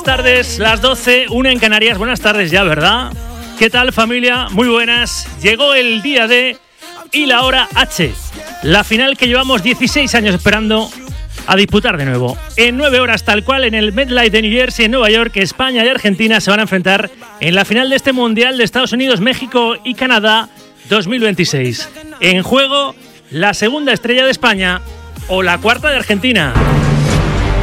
tardes, las 12, 1 en Canarias. Buenas tardes ya, ¿verdad? ¿Qué tal, familia? Muy buenas. Llegó el día D y la hora H. La final que llevamos 16 años esperando a disputar de nuevo. En 9 horas, tal cual, en el MetLife de New Jersey, en Nueva York, España y Argentina se van a enfrentar en la final de este Mundial de Estados Unidos, México y Canadá 2026. En juego, la segunda estrella de España o la cuarta de Argentina.